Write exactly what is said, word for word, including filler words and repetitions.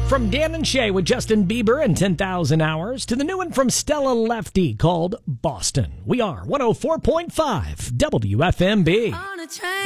From Dan and Shay with Justin Bieber and ten thousand hours to the new one from Stella Lefty called Boston. We are one oh four point five W F M B.